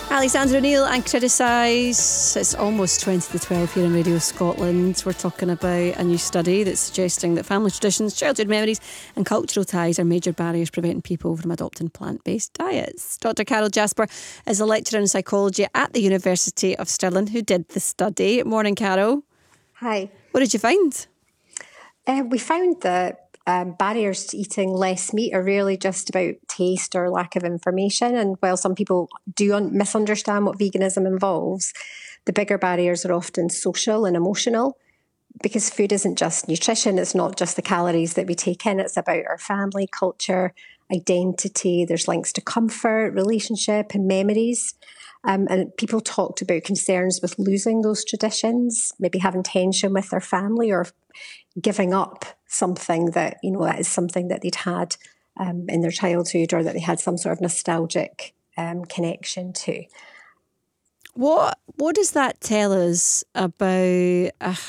Alexander O'Neill and Criticise. It's almost 20 to 12 here on Radio Scotland. We're talking about a new study that's suggesting that family traditions, childhood memories and cultural ties are major barriers preventing people from adopting plant-based diets. Dr. Carol Jasper is a lecturer in psychology at the University of Stirling who did the study. Morning, Carol. Hi. What did you find? We found that barriers to eating less meat are really just about taste or lack of information. And while some people do misunderstand what veganism involves, the bigger barriers are often social and emotional, because food isn't just nutrition. It's not just the calories that we take in. It's about our family, culture, identity. There's links to comfort, relationship and memories. And people talked about concerns with losing those traditions, maybe having tension with their family or giving up something that, that is something that they'd had in their childhood or that they had some sort of nostalgic connection to. What does that tell us about,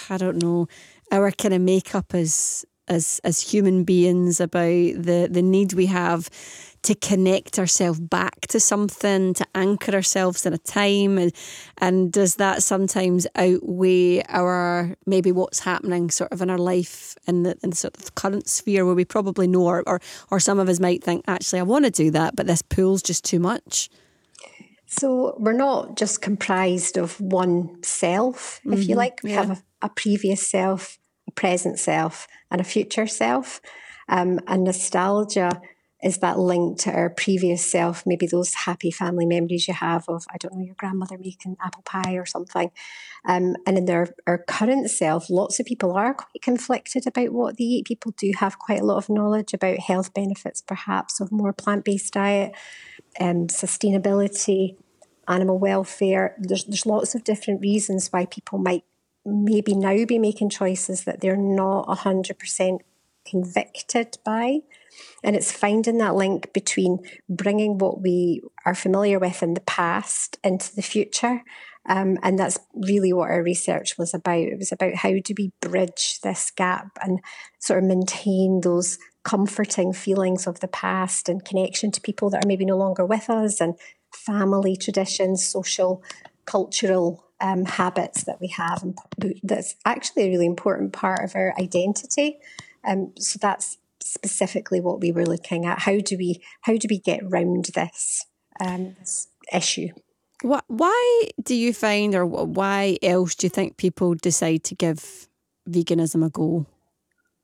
our kind of makeup as human beings, about the need we have to connect ourselves back to something, to anchor ourselves in a time, and does that sometimes outweigh our maybe what's happening sort of in our life in the sort of current sphere where we probably know or some of us might think, actually I want to do that, but this pool's just too much? So we're not just comprised of one self, if you like. We have a previous self, a present self, and a future self. And nostalgia is that link to our previous self, maybe those happy family memories you have of, your grandmother making apple pie or something. And in our current self, lots of people are quite conflicted about what they eat. People do have quite a lot of knowledge about health benefits, perhaps, of more plant-based diet, sustainability, animal welfare. There's lots of different reasons why people might maybe now be making choices that they're not 100% convicted by. And it's finding that link between bringing what we are familiar with in the past into the future. And that's really what our research was about. It was about how do we bridge this gap and sort of maintain those comforting feelings of the past and connection to people that are maybe no longer with us, and family traditions, social, cultural habits that we have. And that's actually a really important part of our identity. So that's specifically what we were looking at. How do we get round this issue? Why do you find, or why else do you think people decide to give veganism a go?